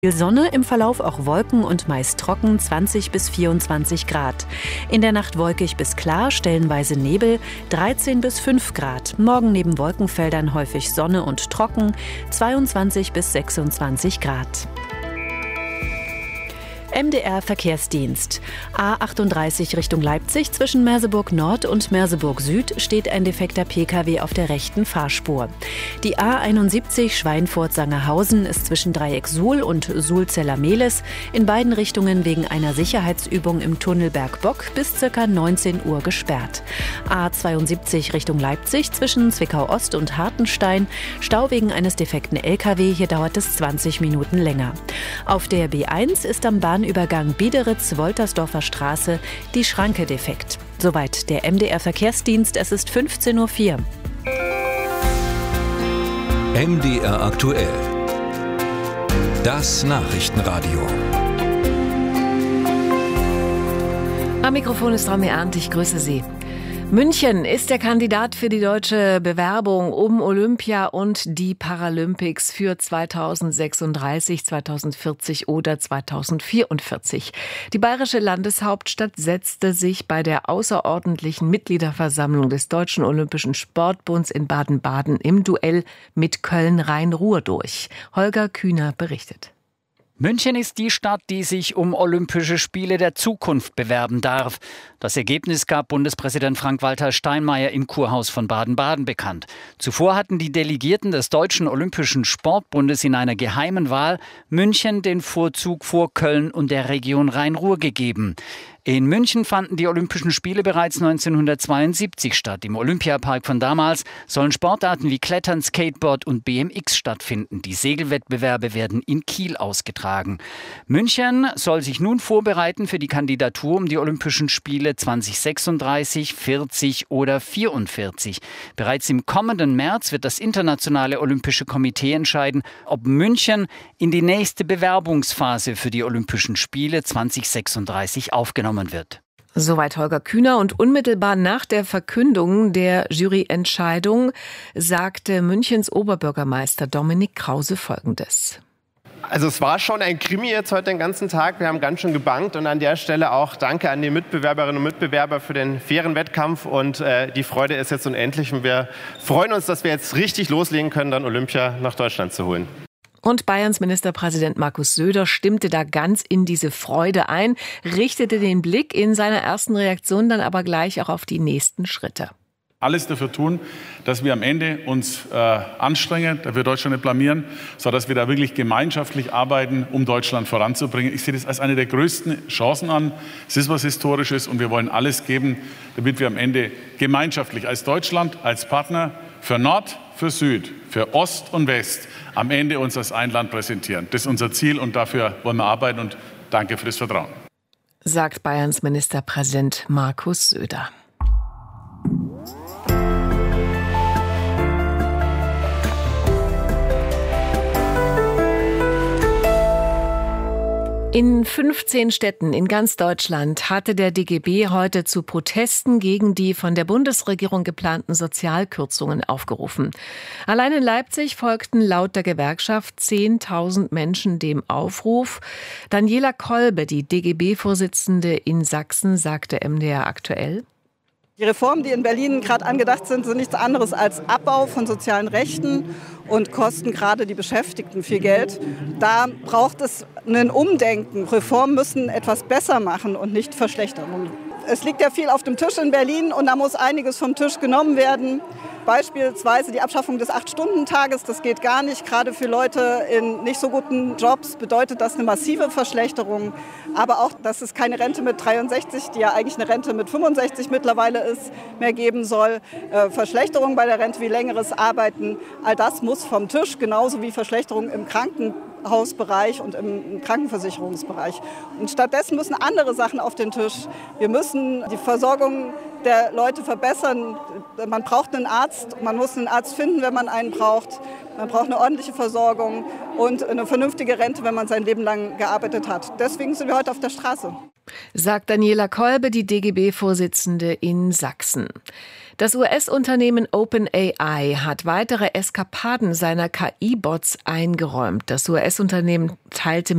Viel Sonne, im Verlauf auch Wolken und meist trocken, 20 bis 24 Grad. In der Nacht wolkig bis klar, stellenweise Nebel, 13 bis 5 Grad. Morgen neben Wolkenfeldern häufig Sonne und trocken, 22 bis 26 Grad. MDR Verkehrsdienst. A38 Richtung Leipzig zwischen Merseburg Nord und Merseburg Süd steht ein defekter Pkw auf der rechten Fahrspur. Die A71 Schweinfurt-Sangerhausen ist zwischen Dreieck Suhl und Suhl-Zellermehlis in beiden Richtungen wegen einer Sicherheitsübung im Tunnel Bergbock bis ca. 19 Uhr gesperrt. A72 Richtung Leipzig zwischen Zwickau Ost und Hartenstein Stau wegen eines defekten Lkw, hier dauert es 20 Minuten länger. Auf der B1 ist am Bahnübergang Biederitz-Woltersdorfer Straße die Schranke defekt. Soweit der MDR Verkehrsdienst, es ist 15:04 Uhr. MDR aktuell. Das Nachrichtenradio. Am Mikrofon ist Romy Arndt, ich grüße Sie. München ist der Kandidat für die deutsche Bewerbung um Olympia und die Paralympics für 2036, 2040 oder 2044. Die bayerische Landeshauptstadt setzte sich bei der außerordentlichen Mitgliederversammlung des Deutschen Olympischen Sportbunds in Baden-Baden im Duell mit Köln-Rhein-Ruhr durch. Holger Kühner berichtet. München ist die Stadt, die sich um Olympische Spiele der Zukunft bewerben darf. Das Ergebnis gab Bundespräsident Frank-Walter Steinmeier im Kurhaus von Baden-Baden bekannt. Zuvor hatten die Delegierten des Deutschen Olympischen Sportbundes in einer geheimen Wahl München den Vorzug vor Köln und der Region Rhein-Ruhr gegeben. In München fanden die Olympischen Spiele bereits 1972 statt. Im Olympiapark von damals sollen Sportarten wie Klettern, Skateboard und BMX stattfinden. Die Segelwettbewerbe werden in Kiel ausgetragen. München soll sich nun vorbereiten für die Kandidatur um die Olympischen Spiele 2036, 40 oder 44. Bereits im kommenden März wird das Internationale Olympische Komitee entscheiden, ob München in die nächste Bewerbungsphase für die Olympischen Spiele 2036 aufgenommen wird. Soweit Holger Kühner. Und unmittelbar nach der Verkündung der Juryentscheidung sagte Münchens Oberbürgermeister Dominik Krause Folgendes. Also es war schon ein Krimi jetzt heute den ganzen Tag. Wir haben ganz schön gebangt und an der Stelle auch Danke an die Mitbewerberinnen und Mitbewerber für den fairen Wettkampf und die Freude ist jetzt unendlich und wir freuen uns, dass wir jetzt richtig loslegen können, dann Olympia nach Deutschland zu holen. Und Bayerns Ministerpräsident Markus Söder stimmte da ganz in diese Freude ein, richtete den Blick in seiner ersten Reaktion dann aber gleich auch auf die nächsten Schritte. Alles dafür tun, dass wir am Ende uns anstrengen, dass wir Deutschland nicht blamieren, sondern dass wir da wirklich gemeinschaftlich arbeiten, um Deutschland voranzubringen. Ich sehe das als eine der größten Chancen an. Es ist was Historisches und wir wollen alles geben, damit wir am Ende gemeinschaftlich als Deutschland, als Partner für Nord, für Süd, für Ost und West am Ende uns als ein Land präsentieren. Das ist unser Ziel und dafür wollen wir arbeiten und danke für das Vertrauen. Sagt Bayerns Ministerpräsident Markus Söder. In 15 Städten in ganz Deutschland hatte der DGB heute zu Protesten gegen die von der Bundesregierung geplanten Sozialkürzungen aufgerufen. Allein in Leipzig folgten laut der Gewerkschaft 10.000 Menschen dem Aufruf. Daniela Kolbe, die DGB-Vorsitzende in Sachsen, sagte MDR aktuell: Die Reformen, die in Berlin gerade angedacht sind, sind nichts anderes als Abbau von sozialen Rechten und kosten gerade die Beschäftigten viel Geld. Da braucht es ein Umdenken. Reformen müssen etwas besser machen und nicht verschlechtern. Es liegt ja viel auf dem Tisch in Berlin und da muss einiges vom Tisch genommen werden. Beispielsweise die Abschaffung des 8-Stunden-Tages, das geht gar nicht. Gerade für Leute in nicht so guten Jobs bedeutet das eine massive Verschlechterung. Aber auch, dass es keine Rente mit 63, die ja eigentlich eine Rente mit 65 mittlerweile ist, mehr geben soll. Verschlechterung bei der Rente wie längeres Arbeiten, all das muss vom Tisch, genauso wie Verschlechterung im Krankenhausbereich und im Krankenversicherungsbereich. Und stattdessen müssen andere Sachen auf den Tisch. Wir müssen die Versorgung der Leute verbessern. Man braucht einen Arzt, man muss einen Arzt finden, wenn man einen braucht. Man braucht eine ordentliche Versorgung und eine vernünftige Rente, wenn man sein Leben lang gearbeitet hat. Deswegen sind wir heute auf der Straße. Sagt Daniela Kolbe, die DGB-Vorsitzende in Sachsen. Das US-Unternehmen OpenAI hat weitere Eskapaden seiner KI-Bots eingeräumt. Das US-Unternehmen teilte